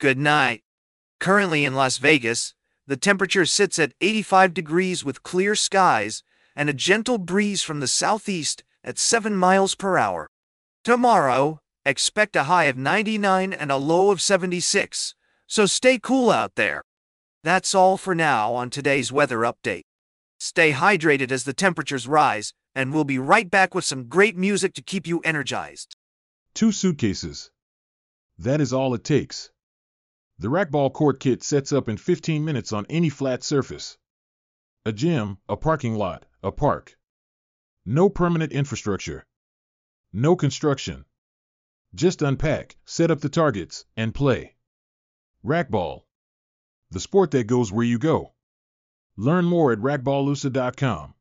Good night. Currently in Las Vegas, the temperature sits at 85 degrees with clear skies and a gentle breeze from the southeast at 7 miles per hour. Tomorrow, expect a high of 99 and a low of 76, so stay cool out there. That's all for now on today's weather update. Stay hydrated as the temperatures rise, and we'll be right back with some great music to keep you energized. 2 suitcases. That is all it takes. The racquetball court kit sets up in 15 minutes on any flat surface. A gym, a parking lot, a park. No permanent infrastructure. No construction. Just unpack, set up the targets, and play. Racquetball. The sport that goes where you go. Learn more at racquetballusa.com.